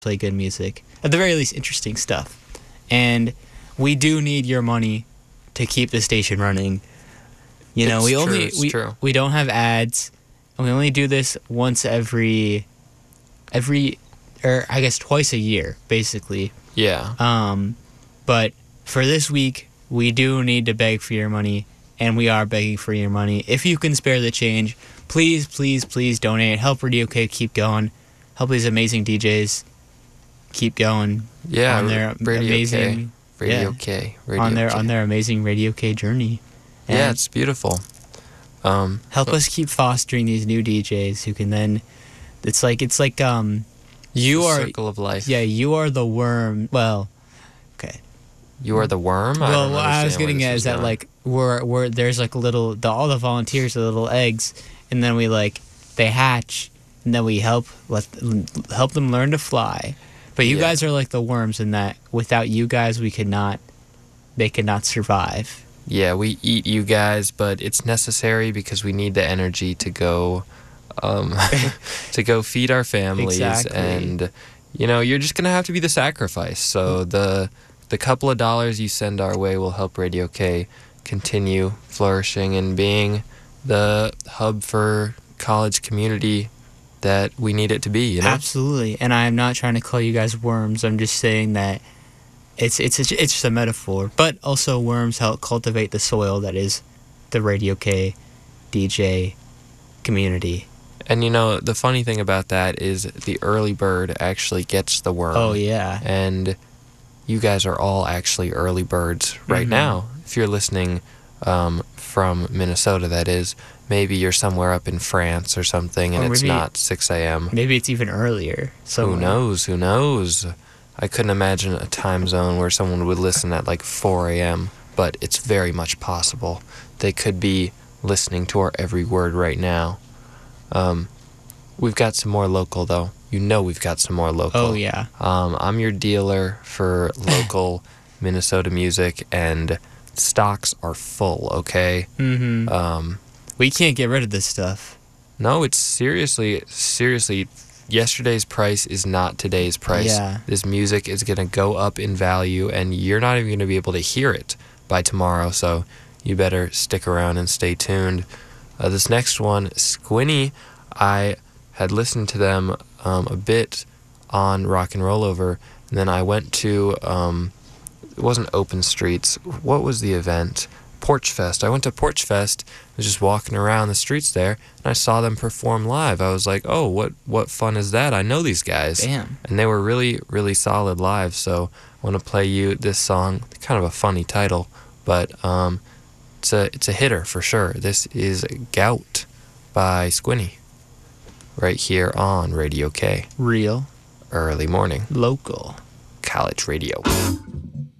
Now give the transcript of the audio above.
play good music. At the very least, interesting stuff. And we do need your money to keep the station running. You know, we don't have ads, and we only do this once every or I guess twice a year, basically. Yeah. But for this week, we do need to beg for your money, and we are begging for your money. If you can spare the change, please, please, please donate. Help Radio K keep going. Help these amazing DJs keep going. Yeah, on their amazing Radio K. On their amazing Radio K journey. And yeah, it's beautiful. Help us keep fostering these new DJs who can then. It's like you are circle of life. Yeah, you are the worm. Well, okay. You are the worm. Well, what I was getting at is that like we're there's like all the volunteers are little eggs, and then they hatch, and then we help them learn to fly. But you guys are like the worms in that without you guys they could not survive. Yeah, we eat you guys, but it's necessary because we need the energy to go to go feed our families. Exactly. And you're just gonna have to be the sacrifice. So the couple of dollars you send our way will help Radio K continue flourishing and being the hub for college community that we need it to be. Absolutely. And I'm not trying to call you guys worms. I'm just saying that it's just a metaphor. But also worms help cultivate the soil that is the Radio K DJ community. And the funny thing about that is the early bird actually gets the worm. Oh yeah. And you guys are all actually early birds right now. If you're listening from Minnesota, that is. Maybe you're somewhere up in France or something, and it's not 6 a.m. Maybe it's even earlier. Who knows? I couldn't imagine a time zone where someone would listen at like 4 a.m., but it's very much possible. They could be listening to our every word right now. We've got some more local, though. We've got some more local. Oh, yeah. I'm your dealer for local Minnesota music, and stocks are full, okay? Mm-hmm. We can't get rid of this stuff. No, it's seriously, yesterday's price is not today's price. Yeah. This music is going to go up in value, and you're not even going to be able to hear it by tomorrow, so you better stick around and stay tuned. This next one, Squinny, I had listened to them a bit on Rock and Roll Over, and then I went to, it wasn't Open Streets. What was the event? Porch Fest. I went to Porch Fest, was just walking around the streets there, and I saw them perform live. I was like, oh, what fun is that? I know these guys. Damn. And they were really, really solid live, so I want to play you this song. Kind of a funny title, but it's a hitter for sure. This is Gout by Squinny, right here on Radio K. Real. Early morning. Local. College radio.